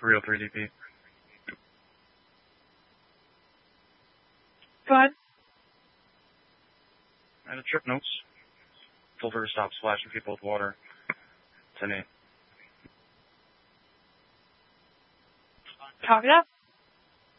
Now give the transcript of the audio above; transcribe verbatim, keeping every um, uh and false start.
three oh three D P. Go ahead. And a trip notes. Filter stop splashing people with water. ten eight. Copy that.